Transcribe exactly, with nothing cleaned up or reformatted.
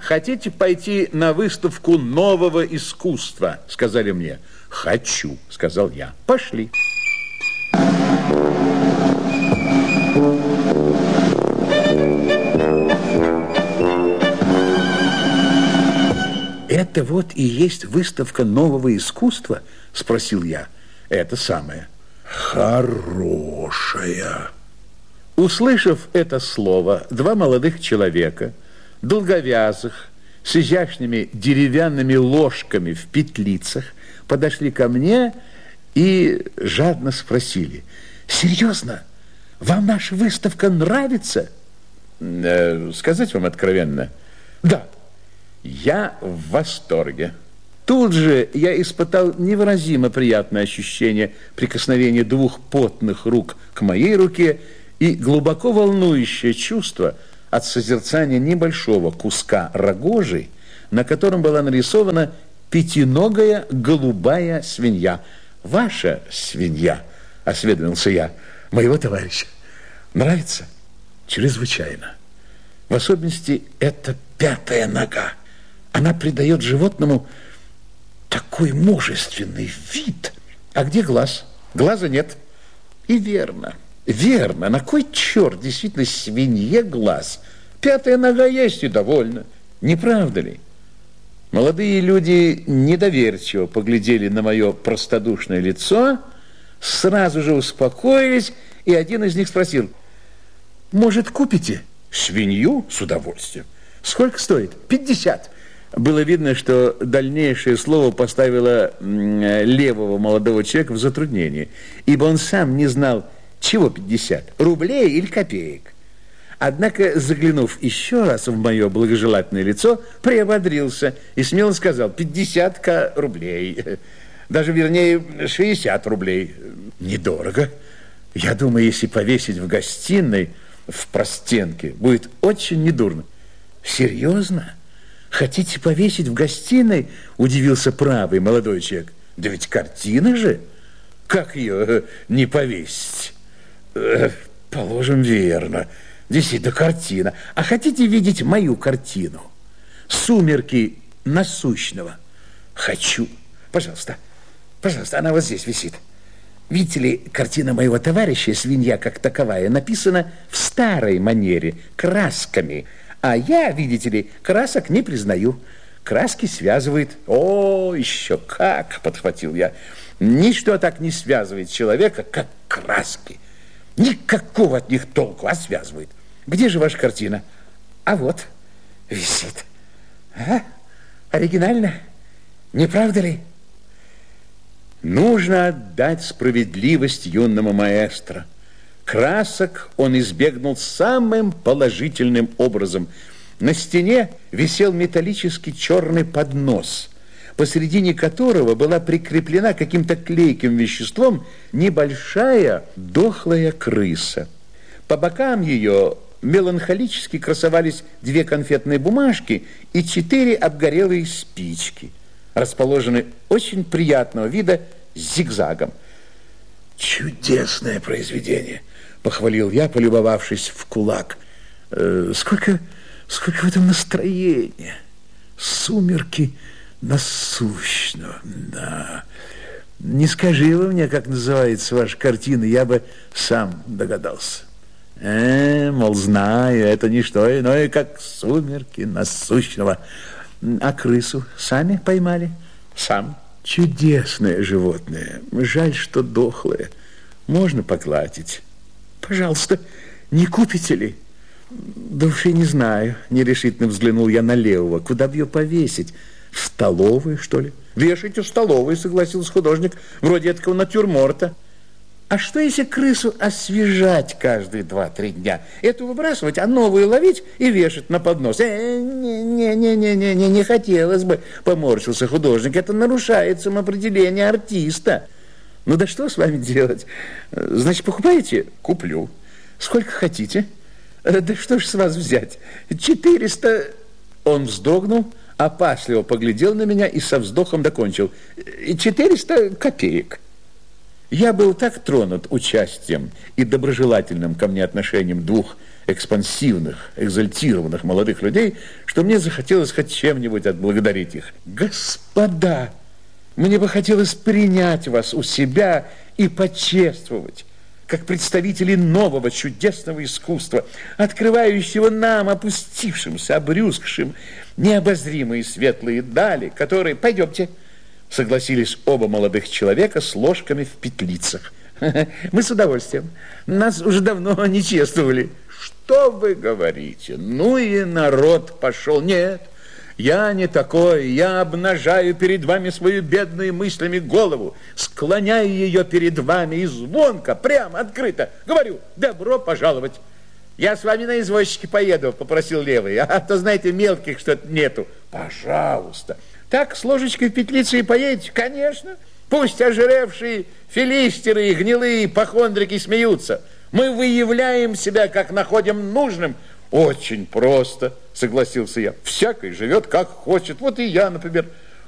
хотите пойти на выставку нового искусства? Сказали мне. Хочу, сказал я. Пошли. Это вот и есть выставка нового искусства? Спросил я. Это самое. Хорошая. Услышав это слово, два молодых человека, долговязых, с изящными деревянными ложками в петлицах, подошли ко мне и жадно спросили: серьезно, вам наша выставка нравится? Э, сказать вам откровенно, да, я в восторге. Тут же я испытал невыразимо приятное ощущение прикосновения двух потных рук к моей руке и глубоко волнующее чувство от созерцания небольшого куска рогожи, на котором была нарисована пятиногая голубая свинья. Ваша свинья, осведомился я, моего товарища, нравится? Чрезвычайно. В особенности эта пятая нога. Она придает животному такой мужественный вид. А где глаз? Глаза нет. И верно, верно. На кой черт действительно свинье глаз? Пятая нога есть и довольно. Не правда ли? Молодые люди недоверчиво поглядели на мое простодушное лицо, сразу же успокоились, и один из них спросил: может, купите? Свинью? С удовольствием. Сколько стоит? Пятьдесят. Было видно, что дальнейшее слово поставило левого молодого человека в затруднение, ибо он сам не знал, чего пятьдесят, рублей или копеек. Однако, заглянув еще раз в мое благожелательное лицо, приободрился и смело сказал: пятьдесят рублей, даже, вернее, шестьдесят рублей. Недорого. Я думаю, если повесить в гостиной, в простенке, будет очень недурно. Серьезно? Хотите повесить в гостиной? Удивился правый молодой человек. Да ведь картина же. Как ее не повесить? Положим, верно. Действительно, картина. А хотите видеть мою картину? «Сумерки насущного». Хочу. Пожалуйста, пожалуйста, она вот здесь висит. Видите ли, картина моего товарища, свинья как таковая, написана в старой манере, красками. А я, видите ли, красок не признаю. Краски связывает. О, еще как, подхватил я. Ничто так не связывает человека, как краски. Никакого от них толку, а связывает. Где же ваша картина? А вот, висит. А? Оригинально? Не правда ли? Нужно отдать справедливость юному маэстро. Красок он избегнул самым положительным образом. На стене висел металлический черный поднос, посредине которого была прикреплена каким-то клейким веществом небольшая дохлая крыса. По бокам ее меланхолически красовались две конфетные бумажки и четыре обгорелые спички, расположены очень приятного вида зигзагом. Чудесное произведение, похвалил я, полюбовавшись в кулак. Э, сколько, сколько в этом настроения. Сумерки насущного. Да. Не скажи вы мне, как называется ваша картина, я бы сам догадался. Э, мол, знаю, это не что иное, как сумерки насущного. А крысу сами поймали? Сам. Чудесное животное. Жаль, что дохлое. Можно погладить? Пожалуйста, не купите ли? Да уж и не знаю. Нерешительно взглянул я на левого. Куда бы ее повесить? В столовой, что ли? Вешайте в столовой, согласился художник. Вроде такого натюрморта. А что, если крысу освежать каждые два-три дня? Эту выбрасывать, а новую ловить и вешать на поднос? Э, не-не-не-не-не, не хотелось бы, поморщился художник. Это нарушает самоопределение артиста. Ну да что с вами делать? Значит, покупаете? Куплю. Сколько хотите? Да что ж с вас взять? Четыреста... Он вздрогнул, опасливо поглядел на меня и со вздохом докончил. Четыреста копеек. Я был так тронут участием и доброжелательным ко мне отношением двух экспансивных, экзальтированных молодых людей, что мне захотелось хоть чем-нибудь отблагодарить их. Господа, мне бы хотелось принять вас у себя и почествовать, как представители нового чудесного искусства, открывающего нам, опустившимся, обрюзгшим, необозримые светлые дали, которые... Пойдемте, согласились оба молодых человека с ложками в петлицах. Мы с удовольствием. Нас уже давно не чествовали. Что вы говорите? Ну и народ пошел. Нет, я не такой. Я обнажаю перед вами свою бедную мыслями голову, склоняю ее перед вами и звонко, прямо, открыто говорю: добро пожаловать. Я с вами на извозчике поеду, попросил левый. А то, знаете, мелких что-то нету. Пожалуйста. Так, с ложечкой в петлице и поедете? Конечно. Пусть ожиревшие филистеры и гнилые ипохондрики смеются. Мы выявляем себя, как находим нужным. Очень просто, согласился я. Всякий живет, как хочет. Вот и я, например,